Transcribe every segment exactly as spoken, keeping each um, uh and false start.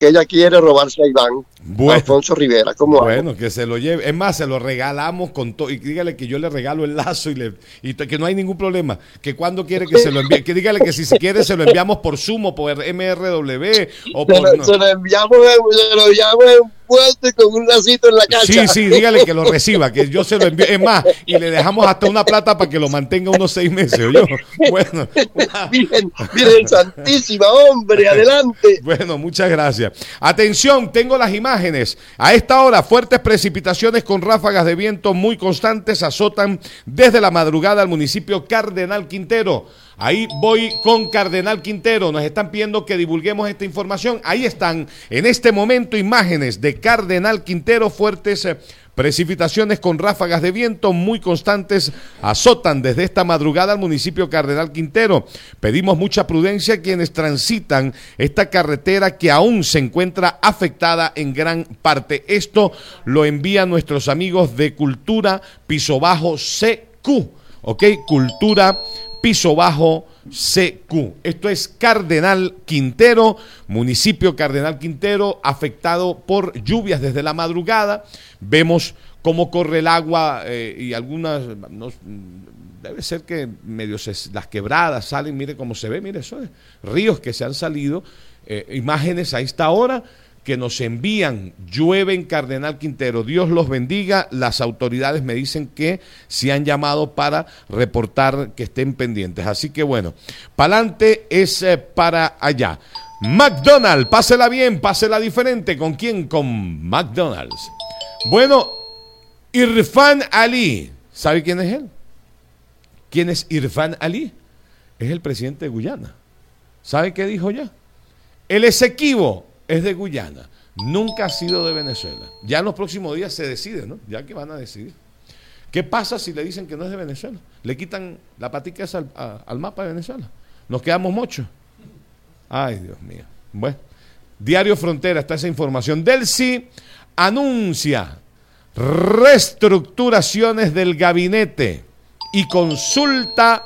que ella quiere robarse a Iván, bueno, a Alfonso Rivera. ¿Cómo bueno, hago? que se lo lleve. Es más, se lo regalamos con todo. Y dígale que yo le regalo el lazo y, le, y que no hay ningún problema. Que cuando quiere que se lo envíe, que dígale que si se quiere se lo enviamos por Zoom o por M R W o por... Se lo, No. se lo enviamos, se lo enviamos envuelto y con un lacito en la cacha. Sí, sí, dígale que lo reciba, que yo se lo envío. Es más, y le dejamos hasta una plata para que lo mantenga unos seis meses, ¿oyó? Bueno. Virgen, Virgen Santísima, hombre, adelante. Bueno, muchas gracias. Atención, tengo las imágenes. A esta hora, fuertes precipitaciones con ráfagas de viento muy constantes azotan desde la madrugada al municipio Cardenal Quintero. Ahí voy con Cardenal Quintero. Nos están pidiendo que divulguemos esta información. Ahí están, en este momento, imágenes de Cardenal Quintero. Fuertes eh, precipitaciones con ráfagas de viento muy constantes azotan desde esta madrugada al municipio Cardenal Quintero. Pedimos mucha prudencia a quienes transitan esta carretera que aún se encuentra afectada en gran parte. Esto lo envían nuestros amigos de Cultura Piso Bajo C Q. ¿Ok? Cultura Piso Bajo C Q. Esto es Cardenal Quintero, municipio Cardenal Quintero, afectado por lluvias desde la madrugada. Vemos cómo corre el agua eh, y algunas, no, debe ser que medio se, las quebradas salen, mire cómo se ve, mire, eso es ríos que se han salido, eh, imágenes a esta hora que nos envían. Llueve en Cardenal Quintero. Dios los bendiga. Las autoridades me dicen que se han llamado para reportar que estén pendientes. Así que bueno, pa'lante es eh, para allá. McDonald's, pásela bien, pásela diferente. ¿Con quién? Con McDonald's. Bueno, Irfan Ali. ¿Sabe quién es él? ¿Quién es Irfan Ali? Es el presidente de Guyana. ¿Sabe qué dijo ya? El Esequibo es de Guyana, nunca ha sido de Venezuela. Ya en los próximos días se decide, ¿no? Ya que van a decidir. ¿Qué pasa si le dicen que no es de Venezuela? Le quitan la patica esa al, a, al mapa de Venezuela. Nos quedamos mochos. Ay, Dios mío. Bueno, Diario Frontera, está esa información. Delcy anuncia reestructuraciones del gabinete y consulta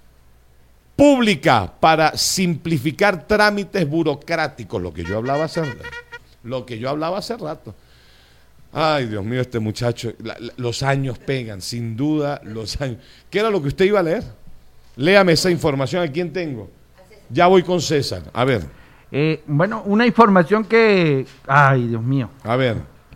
pública para simplificar trámites burocráticos, lo que yo hablaba hace lo que yo hablaba hace rato. Ay, Dios mío, este muchacho, la, la, los años pegan, sin duda, los años. ¿Qué era lo que usted iba a leer? Léame esa información. ¿A quién tengo? Ya voy con César. A ver. Eh, bueno, una información que, ay, Dios mío. A ver.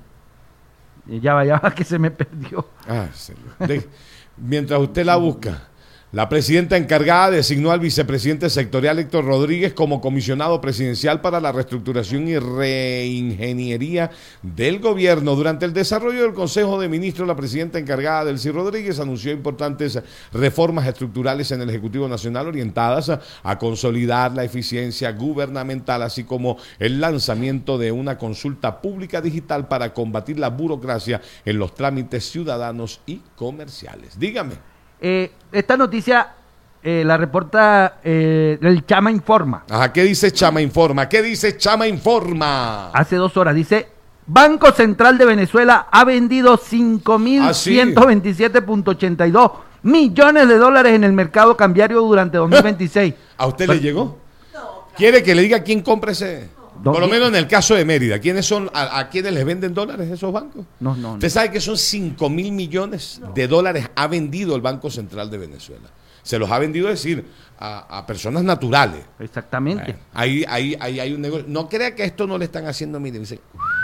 Ya va, ya va, que se me perdió. Ah, señor. De, mientras usted la busca. La presidenta encargada designó al vicepresidente sectorial Héctor Rodríguez como comisionado presidencial para la reestructuración y reingeniería del gobierno. Durante el desarrollo del Consejo de Ministros, la presidenta encargada, Delcy Rodríguez, anunció importantes reformas estructurales en el Ejecutivo Nacional orientadas a, a consolidar la eficiencia gubernamental, así como el lanzamiento de una consulta pública digital para combatir la burocracia en los trámites ciudadanos y comerciales. Dígame. Eh, esta noticia eh, la reporta eh, el Chama Informa. Ajá, ¿qué dice Chama Informa? ¿Qué dice Chama Informa? Hace dos horas dice: Banco Central de Venezuela ha vendido cinco mil ciento veintisiete punto ochenta y dos millones de dólares en el mercado cambiario durante dos mil veintiséis. ¿A usted le llegó? No. ¿Quiere que le diga quién compra ese? No. Por lo menos en el caso de Mérida, ¿quiénes son, a, a quiénes les venden dólares esos bancos? No, no, Usted no. sabe que son cinco mil millones de dólares ha vendido el Banco Central de Venezuela. Se los ha vendido, es decir, a, a personas naturales. Exactamente. Eh, ahí, ahí, ahí hay un negocio. No crea que esto no le están haciendo, mire, dice,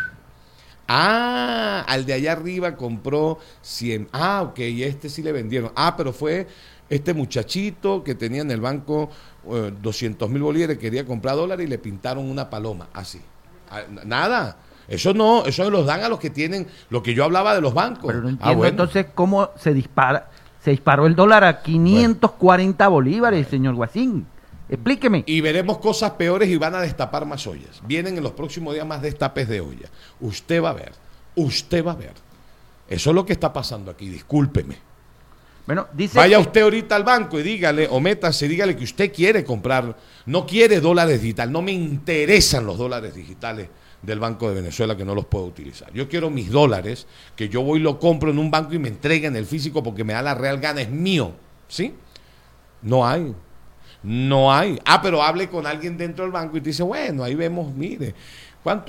ah, al de allá arriba compró cien, ah, ok, y este sí le vendieron. Ah, pero fue este muchachito que tenía en el banco uh, doscientos mil bolívares, quería comprar dólares y le pintaron una paloma, así. Ah, nada, eso no, eso los dan a los que tienen, lo que yo hablaba de los bancos. Pero no entiendo ah, bueno. Entonces cómo se dispara, se disparó el dólar a quinientos cuarenta bueno. bolívares, señor Guasín. Explíqueme. Y veremos cosas peores y van a destapar más ollas. Vienen en los próximos días más destapes de olla. Usted va a ver, usted va a ver. Eso es lo que está pasando aquí, discúlpeme. Bueno, dice Vaya que... usted ahorita al banco y dígale, o métase, dígale que usted quiere comprar, no quiere dólares digitales, no me interesan los dólares digitales del Banco de Venezuela, que no los puedo utilizar. Yo quiero mis dólares, que yo voy y lo compro en un banco y me entregan el físico porque me da la real gana, es mío, ¿sí? No hay, no hay. Ah, pero hable con alguien dentro del banco y te dice, bueno, ahí vemos, mire, ¿Cuánto?